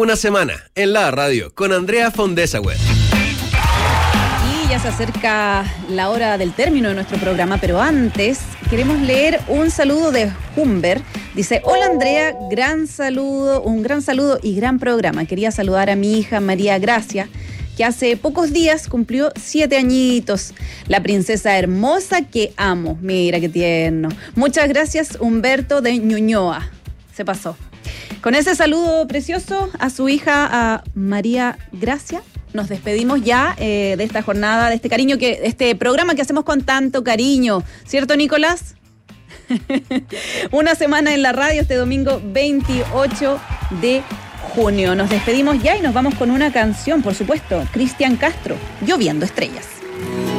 Una semana en la radio con Andrea Fondesauer. Y ya se acerca la hora del término de nuestro programa, pero antes queremos leer un saludo de Humber. Dice: hola Andrea, gran saludo, un gran saludo y gran programa. Quería saludar a mi hija María Gracia, que hace pocos días cumplió 7 añitos. La princesa hermosa que amo. Mira qué tierno. Muchas gracias, Humberto de Ñuñoa. Se pasó. Con ese saludo precioso a su hija, a María Gracia, nos despedimos ya de esta jornada, de este cariño, este programa que hacemos con tanto cariño. ¿Cierto, Nicolás? Una semana en la radio este domingo 28 de junio. Nos despedimos ya y nos vamos con una canción, por supuesto. Cristian Castro, Lloviendo Estrellas.